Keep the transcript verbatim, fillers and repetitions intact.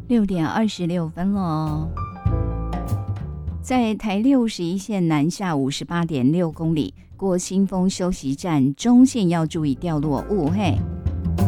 六点二十六分了。在台六十一线南下五十八点六公里，过新丰休息站中线要注意掉落雾嘿。